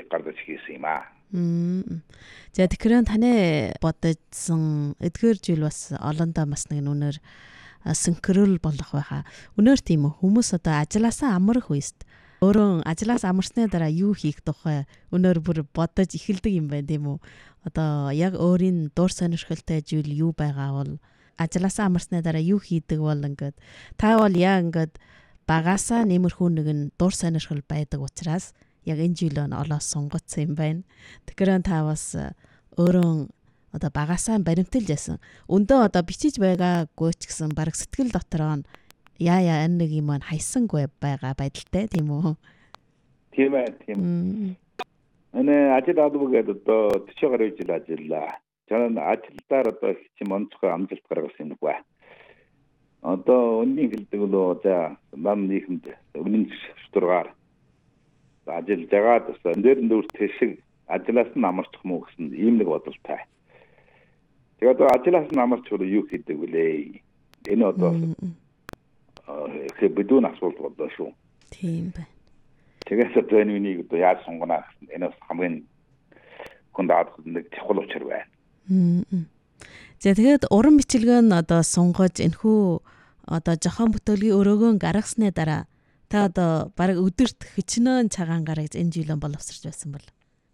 гардаж хийсэн юм аа. За тэгэхээр таны бодсон эдгээр жил бас олондоо бас нэг нүнээр синхрол болох байхаа. Өнөр тийм хүмүүс одоо ажилласаа амрах үест өөрөө ажлаас амарсны дараа юу хийх тухай өнөр бүр бодож эхэлдэг юм байна тийм үү? Одоо яг өөрийн дур сонирхолтой зүйл юу байгаа бол ажлаасаа амарсны дараа юу хийдэг бол ингээд та бол яа ингээд багасаа нэмэрхүү нэгэн дур сонирхол байдаг учраас яг энэ жилөө олоос сонгоцсон юм байна. Тэгэхээр та бас өөрөө одоо багасаа баримталж ясан. Өндөө одоо бичиж байгаагүй ч гэсэн баг сэтгэл дотороо яа энэ нэг юм хайсангүй байгаа байдалтай тийм үү? Тийм ээ, тийм. Эне ажил авдаг одоо 40 гаруй жил ажиллаа. 저는 ажилдаар одоо хичээн онцгой амжилт гаргасан юм байна. Одоо өнгийн хэлдэг за нам нийгэмд өмнө шүтргаар ажиллаж байгаа гэсэн дээр нүүртэй шиг ажлаас нь амарчих муу гэсэн ийм нэг бодолтой. Тэгээд одоо ажлаас нь амарч юу хийдэг вүлээ? Энэ одоо хэвдүүн асуулт боллоо шүү. Тийм байна. Тэгээс одоо энэ үнийг одоо яаж сонгоно гэсэн энэ хамгийн хүндаад нэг чухал учир байна. За тэгээд уран бичлэг нь одоо сонгож энэхүү одоо жохон бүтээлгийн өрөөгөө гаргасны дараа та одоо баг өдөрт хичнээн цагаан гаргаж энэ жилэн боловсрч байсан бол.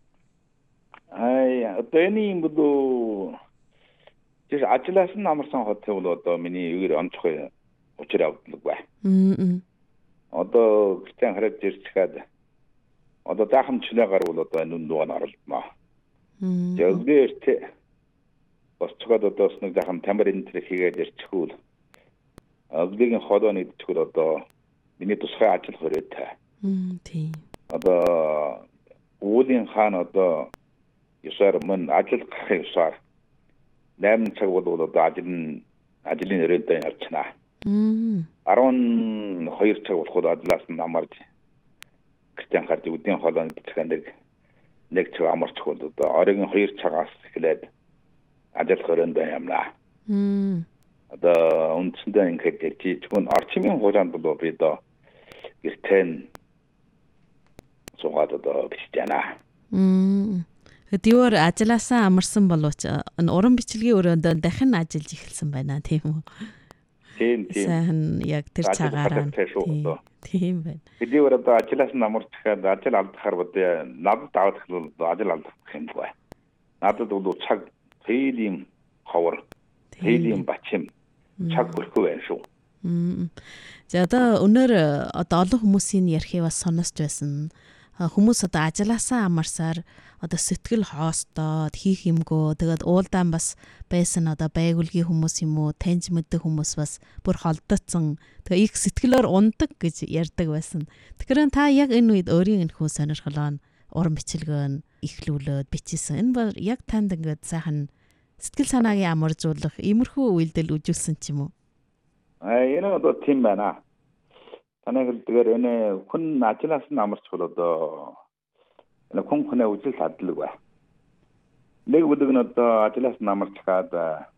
Одоо энэ юм бол тэр ажлаас нь амарсан хотын бол одоо миний үгээр онцгой учир авдаг бай. Одоо гэртээ хараад ирчихэд одоо даахмчлаагаар бол одоо энэ нүн оролдмоо. Жогдэрт босцоод одоо нэг дахин тамирын тэр хийгээд ирчихвэл өглөөгийн хоолой нэгдэхгүй одоо миний тусгай ажил хөрөөтэй. Тийм. Одоо уулын хаан одоо ёсоор мөн ажил гарах ёсоор 8 цаг бол одоо ажлын өрөөндөө явчихна. 12 цаг болоход ажлаас нь амарч гэртээ харж өдний хоолой нэгдэхэд нэг цаг амарч бол одоо оройн 2 цагаас эхлээд ажил хөрөөндөө явна. Одоо үндсэндээ ингээд жижигхэн орчмын хугацаанд бол би одоо гэртээ суугаад одоо бичиж байна. Хэдийгээр ажлаасаа амарсан боловч энэ уран бичлэгийн өрөөндөө дахин ажиллаж эхэлсэн байна тийм үү? Тийм. Сайн яг тэр цагаараа. Тийм байна. Хэдийгээр одоо ажлаас нь амарчхаад ажил алдахаар одоо надад давах бол ажил алдах юм байна. Надад бол цаг хэлийн ховор, хэлийн бачим цаг өрхөө байна шүү. За одоо өнөр одоо олон хүмүүсийн ярихыг бас сонсч байсан. Хүмүүс одоо ажлаасаа амарсаар одоо сэтгэл хоостоод хийх юмгүй тэгээд уулдаан бас байсан одоо байгуулгийн хүмүүс юм уу таньж мэддэг хүмүүс бас бүр холдоцсон тэгээ их сэтгэлээр ундаг гэж ярьдаг байсан. Тэгэхээр та яг энэ үед өөрийн энэхүү сонирхлоо уран бичлэгөө ихлүүлээд бичсэн. Энэ бол яг танд ингээд сайхан сэтгэл санаагийн амаржуулах иймэрхүү үйлдэл үжүүлсэн ч юм уу? Энэ одоо тийм байна. Танай хэлдгээр энэ хүн ажлаас нь амарч бол одоо энэ хүн үжил хадлаг бай. Нэг бүдэг нь одоо ажлаас нь амарчгаад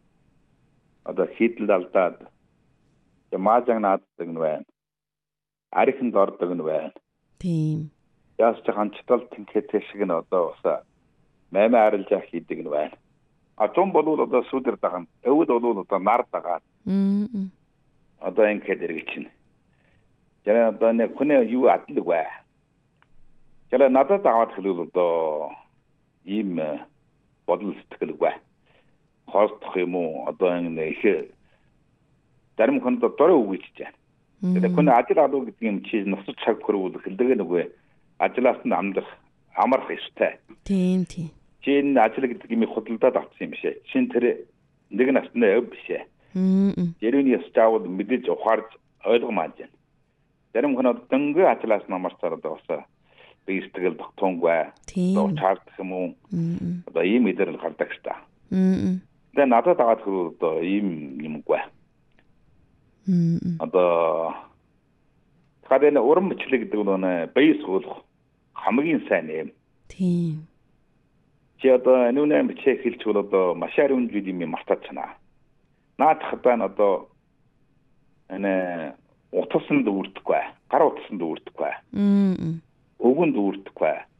одоо хийдэл алдаад маажаг нааддаг нь байна. Ариханд ордог нь байна. Тийм. Яас ч ханцтал тэнхээ шиг нь одоо бас маймаа арилж хийдэг нь байна. Атом бол одоо сүдэр даган, өвд бол одоо нар дагаад. Одоо ингээд эргэж чинь. Жаа одоо нэг хүн юу адлаг бай. Жаа надад аваад хэлвэл одоо ийм бодол сэтгэл бай. Хоолтох юм уу одоо энэ их зарим хүн дөрөв үгүйж байна. Тэгээд хүн ажил авах гэдэг юм чи нөхцөл цаг хөрвөл хэлдэг нэг ажлаас нь амарх ёстой. Тийм. Чи энэ ажил гэдэг юм худалдаад авсан юм бишээ. Чин тэр нэг насны өв бишээ. Jeruni ястаавал мэдээж ухаарж ойлгомааж байна. Зарим хүн дөнгө ажлаас намарцаар одоо бас би сэтгэл тогтоонгүй. Одоо чардах юм уу? Одоо ийм мэдэрэл гардаг ш та. Тэгээд надад аваад хөрөө одоо ийм юмгүй. Одоо хадэн уран бичлэг гэдэг нь бие суулгах хамгийн сайн юм. Тийм. Чи одоо нүнэ бичээ хэлж бол одоо машаар үнжил юм мартацнаа. Наадах байна одоо энэ утасанд үрдэхгүй, гар утасанд үрдэхгүй. Өвгөнд үрдэхгүй.